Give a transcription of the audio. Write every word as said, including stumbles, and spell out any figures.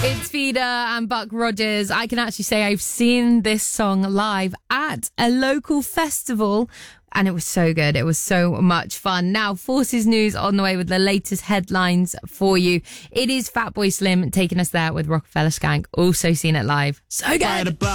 It's Feeder and Buck Rogers. I can actually say I've seen this song live at a local festival, and it was so good. It was so much fun. Now, Forces News on the way with the latest headlines for you. It is Fatboy Slim taking us there with Rockefeller Skank. Also seen it live. So good.